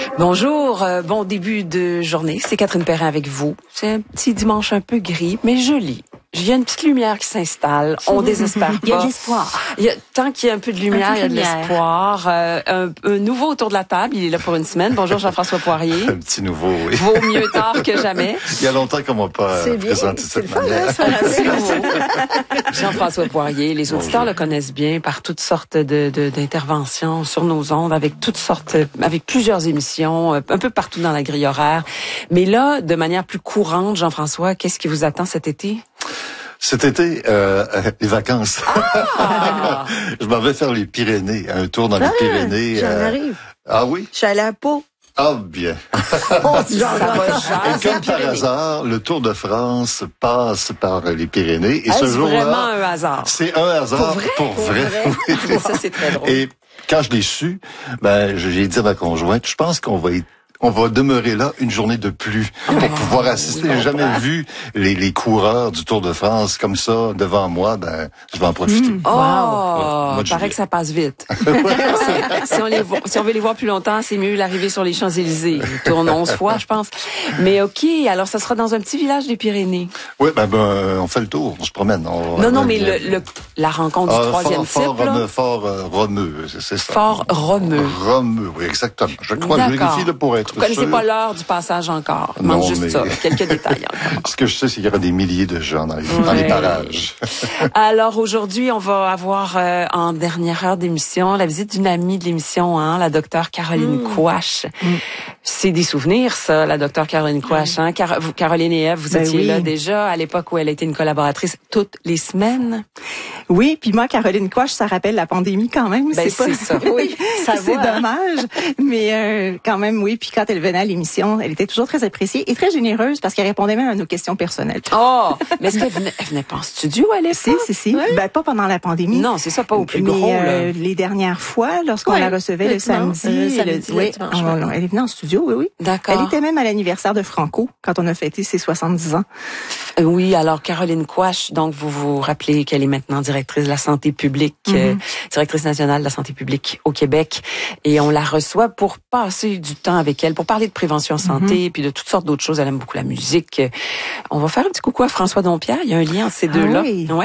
Bonjour, bon début de journée. C'est Catherine Perrin avec vous. C'est un petit dimanche un peu gris, mais joli. Il y a une petite lumière qui s'installe. On désespère pas. Il y a de l'espoir. Tant qu'il y a un peu de lumière, il y a de l'espoir. Un nouveau autour de la table. Il est là pour une semaine. Bonjour Jean-François Poirier. Un petit nouveau, oui. Vaut mieux tard que jamais. Il y a longtemps qu'on m'a pas présenté de cette manière. Jean-François Poirier, les auditeurs le connaissent bien par toutes sortes d'interventions sur nos ondes, avec plusieurs émissions, un peu partout dans la grille horaire. Mais là, de manière plus courante, Jean-François, qu'est-ce qui vous attend cet été? Cet été, les vacances. Ah! Je m'en vais faire les Pyrénées, un tour dans les Pyrénées. J'en arrive. Ah oui? Je suis allée à Pau. Ah bien. Et comme par hasard, le Tour de France passe par les Pyrénées. Et ce jour-là, c'est vraiment un hasard. C'est un hasard pour vrai. Oui. Ça, c'est très drôle. Et quand je l'ai su, j'ai dit à ma conjointe, je pense qu'on va demeurer là une journée de plus pour pouvoir assister. J'ai jamais vu les coureurs du Tour de France comme ça devant moi. Je vais en profiter. Paraît que ça passe vite. Si on veut les voir plus longtemps, c'est mieux l'arrivée sur les Champs-Élysées. Ils tournent 11 fois, je pense. Mais OK, alors ça sera dans un petit village des Pyrénées. Oui, on fait le tour, on se promène. Mais la rencontre du troisième type, Fort Romeu, c'est ça. Fort Romeu. Romeu, oui, exactement. Je crois que je vérifie là pour être Vous connaissez pas l'heure du passage encore. Il manque juste ça, quelques détails encore. Ce que je sais, c'est qu'il y aura des milliers de gens dans les parages. Alors aujourd'hui, on va avoir en dernière heure d'émission la visite d'une amie de l'émission, la docteure Caroline Quach. C'est des souvenirs, ça, la docteure Caroline Quach. Caroline et Ève, vous étiez là déjà à l'époque où elle a été une collaboratrice toutes les semaines. Oui, puis moi, Caroline Quach, ça rappelle la pandémie quand même. C'est ça. Oui, ça c'est dommage. Mais quand même, oui. Puis quand elle venait à l'émission, elle était toujours très appréciée et très généreuse parce qu'elle répondait même à nos questions personnelles. Oh, mais est-ce qu'elle venait pas en studio à l'époque? Si. Ouais. Pas pendant la pandémie. Non, c'est ça, pas au plus gros. Mais les dernières fois, lorsqu'on la recevait le samedi, elle est venue en studio, oui. D'accord. Elle était même à l'anniversaire de Franco quand on a fêté ses 70 ans. Oui, alors Caroline Quach, donc vous vous rappelez qu'elle est maintenant directrice de la santé publique, directrice nationale de la santé publique au Québec, et on la reçoit pour passer du temps avec elle, pour parler de prévention santé, puis de toutes sortes d'autres choses. Elle aime beaucoup la musique. On va faire un petit coucou à François Dompierre. Il y a un lien entre ces deux-là. Oui. Ouais.